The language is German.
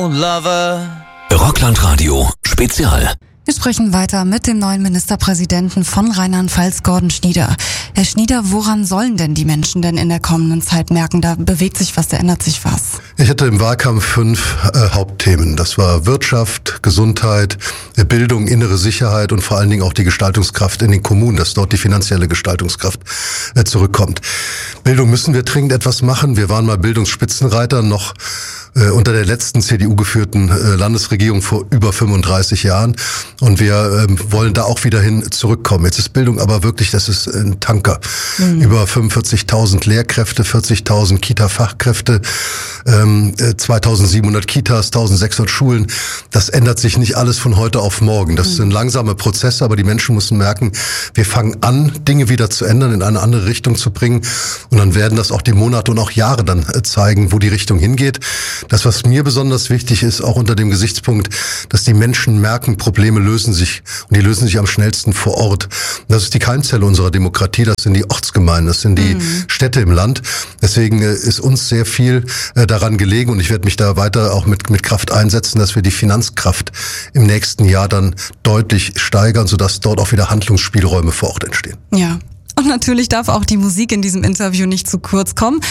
Rockland Radio Spezial. Wir sprechen weiter mit dem neuen Ministerpräsidenten von Rheinland-Pfalz, Gordon Schnieder. Herr Schnieder, woran sollen denn die Menschen denn in der kommenden Zeit merken? Da bewegt sich was, da ändert sich was. Ich hatte im Wahlkampf 5 Hauptthemen. Das war Wirtschaft, Gesundheit, Bildung, innere Sicherheit und vor allen Dingen auch die Gestaltungskraft in den Kommunen, dass dort die finanzielle Gestaltungskraft zurückkommt. Bildung müssen wir dringend etwas machen. Wir waren mal Bildungsspitzenreiter noch unter der letzten CDU-geführten Landesregierung vor über 35 Jahren. Und wir wollen da auch wieder hin zurückkommen. Jetzt ist Bildung aber wirklich, das ist ein Tanker. Über 45.000 Lehrkräfte, 40.000 Kita-Fachkräfte, 2.700 Kitas, 1.600 Schulen. Das ändert sich nicht alles von heute auf morgen. Das sind langsame Prozesse, aber die Menschen müssen merken, wir fangen an, Dinge wieder zu ändern, in eine andere Richtung zu bringen. Und dann werden das auch die Monate und auch Jahre dann zeigen, wo die Richtung hingeht. Das, was mir besonders wichtig ist, auch unter dem Gesichtspunkt, dass die Menschen merken, Probleme lösen sich. Und die lösen sich am schnellsten vor Ort. Und das ist die Keimzelle unserer Demokratie. Das sind die Ortsgemeinden, das sind die Städte im Land. Deswegen ist uns sehr viel daran gelegen. Und ich werde mich da weiter auch mit Kraft einsetzen, dass wir die Finanzkraft im nächsten Jahr dann deutlich steigern, sodass dort auch wieder Handlungsspielräume vor Ort entstehen. Ja. Und natürlich darf auch die Musik in diesem Interview nicht zu kurz kommen.